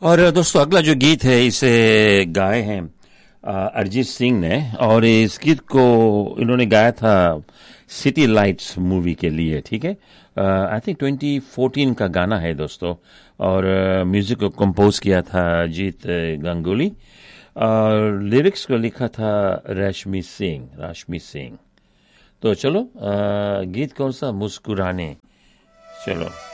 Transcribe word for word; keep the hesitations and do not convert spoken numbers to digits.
और दोस्तों अगला जो गीत है इसे गाए हैं अ, अरिजीत सिंह ने, और इस गीत को इन्होंने गाया था सिटी लाइट्स मूवी के लिए। ठीक है, आई थिंक ट्वेंटी फोर्टीन का गाना है दोस्तों, और म्यूजिक को कंपोज किया था अजीत गंगुली, और लिरिक्स को लिखा था रश्मि सिंह रश्मि सिंह। तो चलो, अ, गीत कौन सा? मुस्कुराने। चलो।